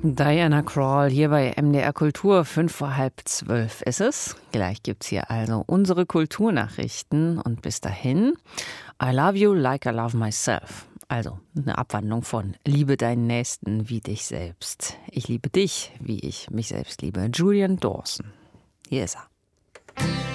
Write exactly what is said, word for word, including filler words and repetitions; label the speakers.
Speaker 1: Diana Krall hier bei M D R Kultur, fünf vor halb zwölf ist es. Gleich gibt's hier also unsere Kulturnachrichten und bis dahin, I love you like I love myself. Also eine Abwandlung von Liebe deinen Nächsten wie dich selbst. Ich liebe dich, wie ich mich selbst liebe. Julian Dawson. Hier ist er.